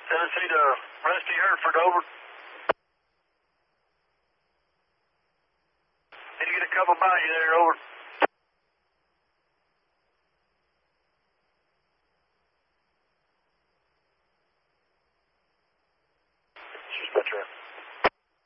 Tennessee to Rusty Hertford, over. Did you get a couple by you there, over?